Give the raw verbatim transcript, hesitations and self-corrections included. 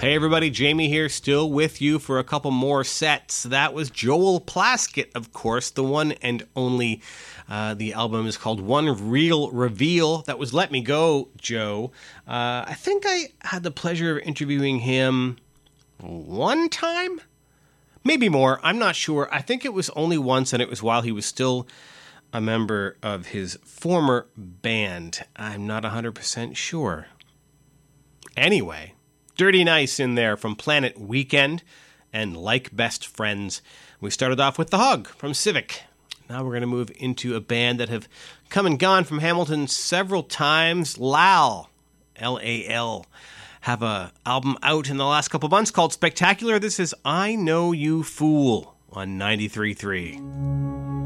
Hey everybody, Jamie here, still with you for a couple more sets. That was Joel Plaskett, of course, the one and only. Uh, the album is called One Real Reveal. That was Let Me Go, Joe. Uh, I think I had the pleasure of interviewing him one time? Maybe more, I'm not sure. I think it was only once, and it was while he was still a member of his former band. I'm not one hundred percent sure. Anyway, Dirty Nice in there from Planet Weekend and Like Best Friends. We started off with The Hug from Civic. Now we're going to move into a band that have come and gone from Hamilton several times. Lal, L A L, have a album out in the last couple months called Spectacular. This is I Know You Fool on ninety-three point three.